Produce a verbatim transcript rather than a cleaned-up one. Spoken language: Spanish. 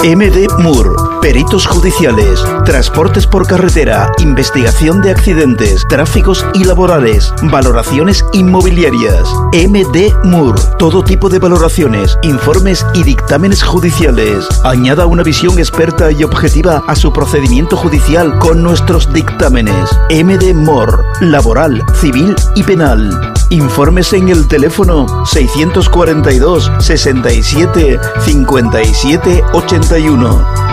M D Moore, peritos judiciales, transportes por carretera, investigación de accidentes, tráficos y laborales, valoraciones inmobiliarias. M D Moore, todo tipo de valoraciones, informes y dictámenes judiciales. Añada una visión experta y objetiva a su procedimiento judicial con nuestros dictámenes. M D Moore, laboral, civil y penal. Informes en el teléfono seiscientos cuarenta y dos, sesenta y siete, cincuenta y siete, ochenta y uno.